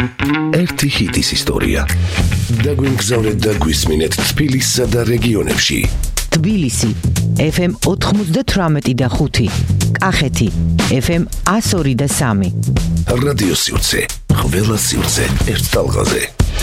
ერთი ჰიტის ისტორია. დაგვინგზავნეთ და გვისმინეთ თბილისსა და რეგიონებში. თბილისი FM 98.5, კახეთი FM 102.3. რადიო სივრცე, ყველა სივრცე ერთ ტალღაზე.